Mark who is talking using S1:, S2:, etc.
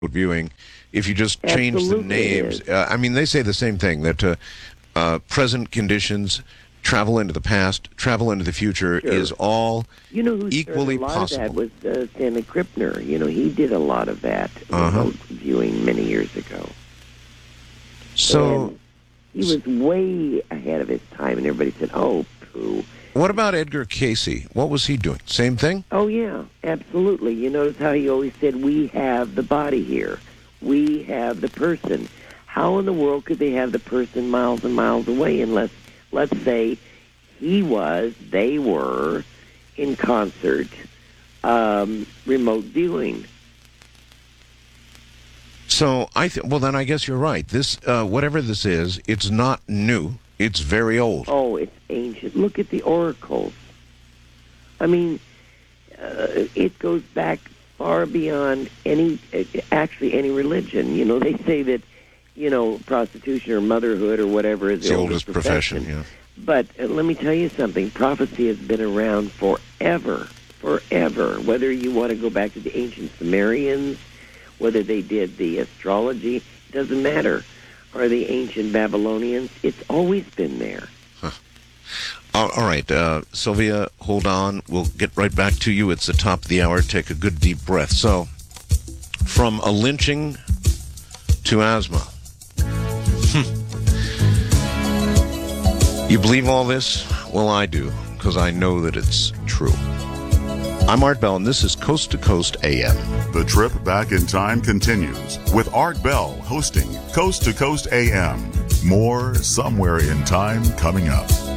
S1: viewing if you just change the names. I mean, they say the same thing, that present conditions, travel into the past, travel into the future is all equally possible.
S2: That was Stanley Krippner. He did a lot of that remote viewing many years ago.
S1: So
S2: and he was way ahead of his time, and everybody said, "Oh, pooh."
S1: What about Edgar Cayce? What was he doing? Same thing?
S2: Oh, yeah, absolutely. You notice how he always said, "We have the body here. We have the person." How in the world could they have the person miles and miles away unless, let's say, they were in concert, remote viewing?
S1: So then I guess you're right. This, whatever this is, it's not new. It's very old.
S2: Oh, it's ancient. Look at the oracles. I mean, it goes back far beyond any religion. They say that, prostitution or motherhood or whatever is
S1: the oldest profession. Yeah.
S2: But let me tell you something. Prophecy has been around forever. Whether you want to go back to the ancient Sumerians, whether they did the astrology, it doesn't matter. Or the ancient Babylonians, it's always been there.
S1: Huh. All right, Sylvia, hold on. We'll get right back to you. It's the top of the hour. Take a good deep breath. So, from a lynching to asthma. You believe all this? Well, I do, because I know that it's true. I'm Art Bell, and this is Coast to Coast AM.
S3: The trip back in time continues with Art Bell hosting Coast to Coast AM. More Somewhere in Time coming up.